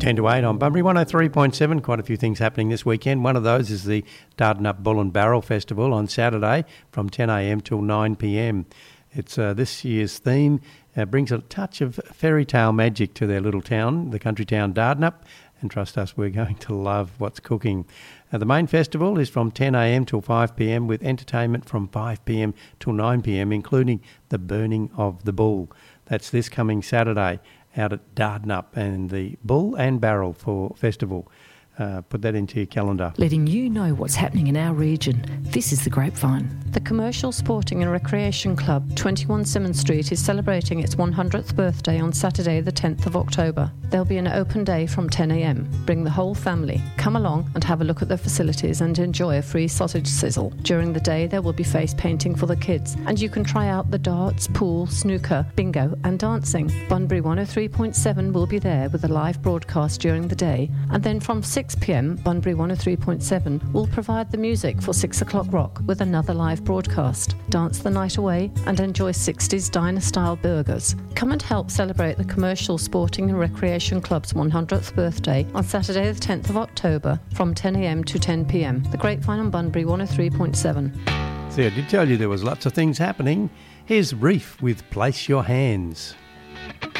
10 to 8 on Bunbury 103.7. Quite a few things happening this weekend. One of those is the Dardanup Bull and Barrel Festival on Saturday from 10 a.m. till 9 p.m. It's this year's theme brings a touch of fairy tale magic to their little town, the country town Dardanup, and trust us, we're going to love what's cooking. The main festival is from 10 a.m. till 5 p.m. with entertainment from 5 p.m. till 9 p.m, including the burning of the bull. That's this coming Saturday out at Dardanup, and the Bull and Barrel for Festival. Put that into your calendar. Letting you know what's happening in our region. This is The Grapevine. The Commercial Sporting and Recreation Club, 21 Symonds Street, is celebrating its 100th birthday on Saturday the 10th of October. There'll be an open day from 10 a.m. Bring the whole family. Come along and have a look at the facilities and enjoy a free sausage sizzle. During the day there will be face painting for the kids, and you can try out the darts, pool, snooker, bingo and dancing. Bunbury 103.7 will be there with a live broadcast during the day, and then from 6 p.m, Bunbury 103.7 will provide the music for 6 o'clock rock with another live broadcast. Dance the night away and enjoy 60s diner-style burgers. Come and help celebrate the Commercial Sporting and Recreation Club's 100th birthday on Saturday the 10th of October from 10 a.m. to 10 p.m. The Grapevine on Bunbury 103.7. See, I did tell you there was lots of things happening. Here's Reef with Place Your Hands.